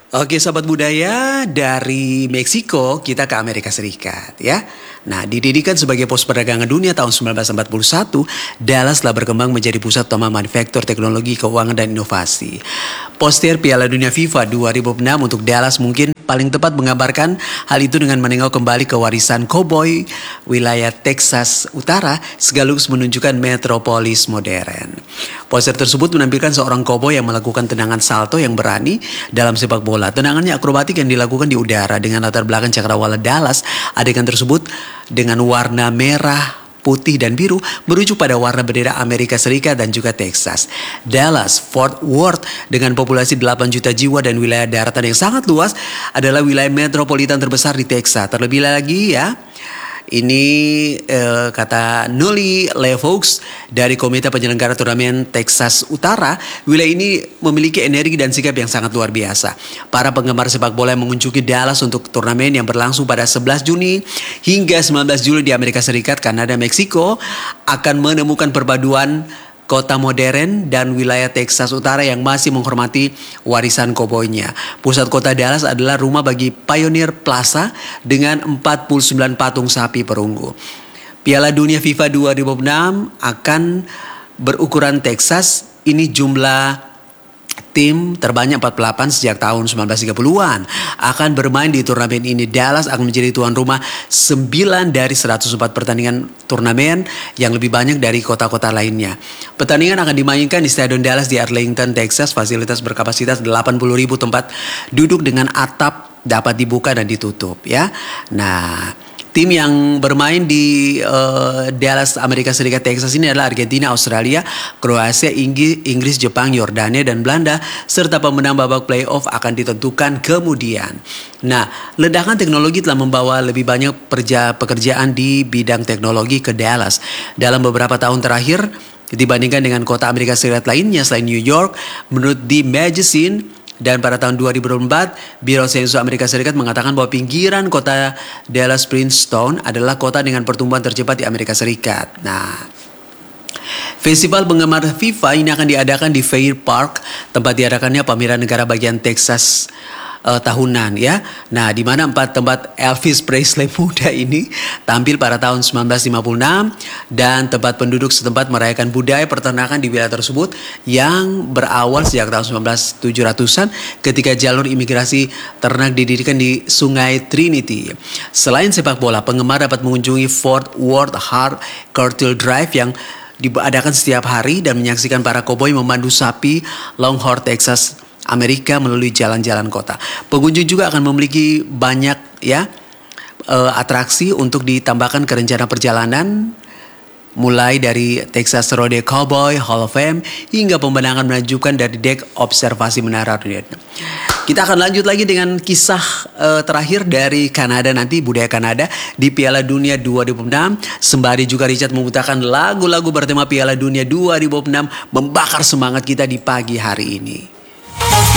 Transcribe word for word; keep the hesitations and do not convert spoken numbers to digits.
Oke sahabat budaya, dari Meksiko kita ke Amerika Serikat ya. Nah, didirikan sebagai pos perdagangan dunia tahun seribu sembilan ratus empat puluh satu, Dallas telah berkembang menjadi pusat utama manufaktur, teknologi, keuangan, dan inovasi. Poster Piala Dunia FIFA dua ribu enam untuk Dallas mungkin paling tepat menggambarkan hal itu dengan menengok kembali ke warisan koboi wilayah Texas Utara sekaligus menunjukkan metropolis modern. Poster tersebut menampilkan seorang koboi yang melakukan tendangan salto yang berani dalam sepak bola. Tendangannya akrobatik yang dilakukan di udara dengan latar belakang cakrawala Dallas. Adegan tersebut dengan warna merah, putih, dan biru merujuk pada warna bendera Amerika Serikat dan juga Texas. Dallas Fort Worth dengan populasi delapan juta jiwa dan wilayah daratan yang sangat luas adalah wilayah metropolitan terbesar di Texas. Terlebih lagi ya, ini eh, kata Noli Lefoux dari Komite Penyelenggara Turnamen Texas Utara, wilayah ini memiliki energi dan sikap yang sangat luar biasa. Para penggemar sepak bola yang mengunjungi Dallas untuk turnamen yang berlangsung pada sebelas Juni hingga sembilan belas Juli di Amerika Serikat, Kanada, Meksiko akan menemukan perpaduan kota modern dan wilayah Texas Utara yang masih menghormati warisan koboinya. Pusat kota Dallas adalah rumah bagi Pioneer Plaza dengan empat puluh sembilan patung sapi perunggu. Piala Dunia FIFA dua ribu enam akan berukuran Texas. Ini jumlah tim terbanyak empat puluh delapan sejak tahun seribu sembilan ratus tiga puluhan akan bermain di turnamen ini. Dallas akan menjadi tuan rumah sembilan dari seratus empat pertandingan turnamen yang lebih banyak dari kota-kota lainnya. Pertandingan akan dimainkan di Stadion Dallas di Arlington, Texas. Fasilitas berkapasitas delapan puluh ribu tempat duduk dengan atap dapat dibuka dan ditutup ya. Nah, tim yang bermain di uh, Dallas, Amerika Serikat, Texas ini adalah Argentina, Australia, Kroasia, Inggris, Inggris, Jepang, Yordania, dan Belanda. Serta pemenang babak playoff akan ditentukan kemudian. Nah, ledakan teknologi telah membawa lebih banyak perja- pekerjaan di bidang teknologi ke Dallas. Dalam beberapa tahun terakhir, dibandingkan dengan kota Amerika Serikat lainnya selain New York, menurut The Magazine, dan pada tahun dua ribu dua puluh empat, Biro Sensus Amerika Serikat mengatakan bahwa pinggiran kota Dallas Princeton adalah kota dengan pertumbuhan tercepat di Amerika Serikat. Nah, festival penggemar FIFA ini akan diadakan di Fair Park, tempat diadakannya pameran negara bagian Texas uh, tahunan ya. Nah, di mana empat tempat Elvis Presley muda ini tampil pada tahun seribu sembilan ratus lima puluh enam dan tempat penduduk setempat merayakan budaya peternakan di wilayah tersebut yang berawal sejak tahun seribu sembilan ratus tujuh ratusan ketika jalur imigrasi ternak didirikan di Sungai Trinity. Selain sepak bola, penggemar dapat mengunjungi Fort Worth Hard Cattle Drive yang diadakan setiap hari dan menyaksikan para koboi memandu sapi Longhorn, Texas, Amerika melalui jalan-jalan kota. Pengunjung juga akan memiliki banyak ya uh, atraksi untuk ditambahkan ke rencana perjalanan, mulai dari Texas Rodeo Cowboy Hall of Fame hingga pemandangan menakjubkan dari dek observasi menara dunia. Kita akan lanjut lagi dengan kisah uh, terakhir dari Kanada nanti, budaya Kanada di Piala Dunia dua ribu enam. Sembari juga Richard memutarkan lagu-lagu bertema Piala Dunia dua ribu enam membakar semangat kita di pagi hari ini.